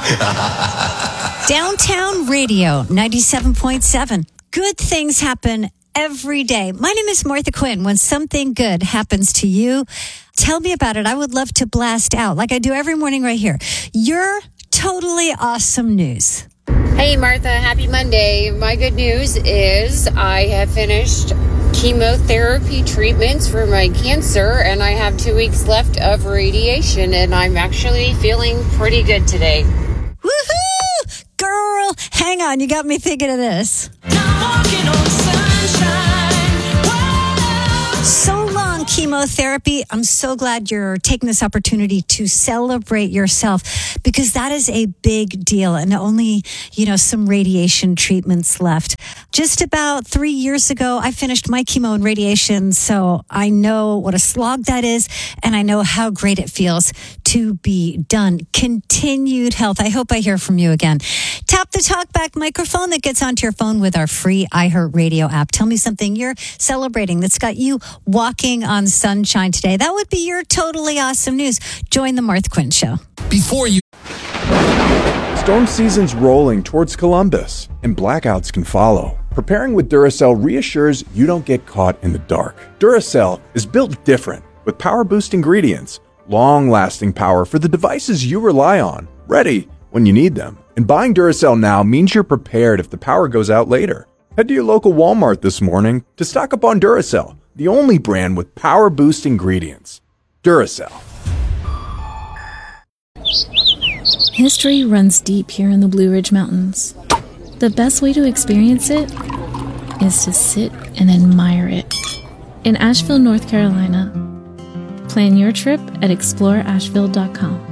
Downtown Radio 97.7. Good things happen every day. My name is Martha Quinn. When something good happens to you, tell me about it. I would love to blast out like I do every morning right here. Your totally awesome news. Hey Martha, happy Monday. My good news is I have finished chemotherapy treatments for my cancer and I have 2 weeks left of radiation and I'm actually feeling pretty good today. Woohoo! Girl, hang on. You got me thinking of this. So long, chemotherapy. I'm so glad you're taking this opportunity to celebrate yourself because that is a big deal and only, some radiation treatments left. Just about 3 years ago, I finished my chemo and radiation, so I know what a slog that is and I know how great it feels to be done. Continued health. I hope I hear from you again. Tap the talkback microphone that gets onto your phone with our free iHeartRadio app. Tell me something you're celebrating that's got you walking on sunshine today. That would be your totally awesome news. Join the Martha Quinn Show. Storm season's rolling towards Columbus, and blackouts can follow. Preparing with Duracell reassures you don't get caught in the dark. Duracell is built different with power-boost ingredients, long-lasting power for the devices you rely on, ready when you need them. And buying Duracell now means you're prepared if the power goes out later. Head to your local Walmart this morning to stock up on Duracell, the only brand with power-boost ingredients. Duracell. History runs deep here in the Blue Ridge Mountains. The best way to experience it is to sit and admire it. In Asheville, North Carolina, plan your trip at exploreasheville.com.